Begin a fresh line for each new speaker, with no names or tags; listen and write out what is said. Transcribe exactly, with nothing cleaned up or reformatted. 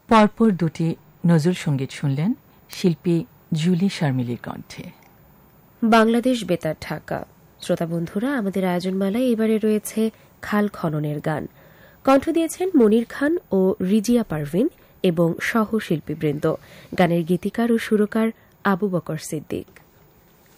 পরপর দুটি নজরুল সঙ্গীত শুনলেন শিল্পী জুলি শারমিলির কণ্ঠে।
বাংলাদেশ বেতার ঢাকা। শ্রোতা বন্ধুরা, আমাদের আয়োজনমালায় এবারে রয়েছে খাল খননের গান। কণ্ঠ দিয়েছেন মনির খান ও রিজিয়া পারভিন এবং সহ শিল্পীবৃন্দ। গানের গীতিকার ও সুরকার আবু বকর সিদ্দিক।